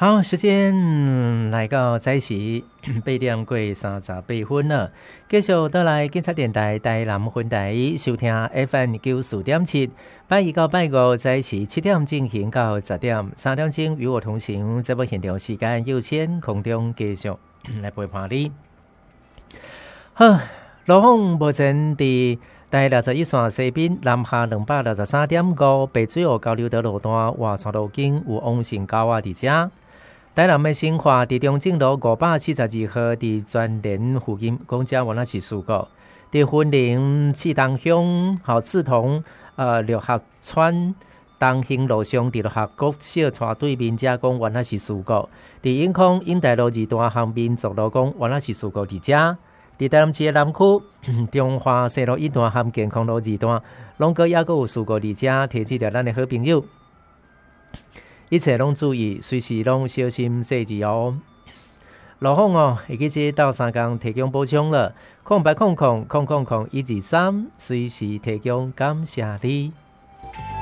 好，时间来到早时8:38了，继续倒来警察电台台南分台收听 FM 94.7，拜一到拜五早时7点进行到10点，3点钟与我同行。节目现场时间有限，空中继续来陪伴你。好，路况目前伫第61线西边南下263.5，北水湖交流道路段外山路径有往成高伫遮。台南的新化伫中正路572号伫全联附近，讲遮原来是事故。伫云林市东乡刺桐六合村东兴路上伫六合国小车对面，遮讲原来是事故。伫永康永大路2段旁边族路讲原来是事故伫遮。伫台南市的南区中华西路1段和健康路2段，拢个也有事故伫遮，提醒着咱的好朋友。一切拢注意，随时拢小心细致哦。路况哦，会记这到3天提供补充了，080000000123，随时提供，感谢你。